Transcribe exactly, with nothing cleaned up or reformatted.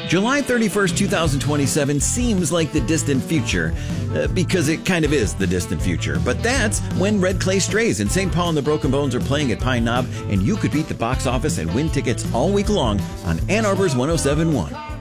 July thirty-first, two thousand twenty-seven seems like the distant future, uh, because it kind of is the distant future. But that's when Red Clay Strays and Saint Paul and the Broken Bones are playing at Pine Knob, and you could beat the box office and win tickets all week long on Ann Arbor's one oh seven point one.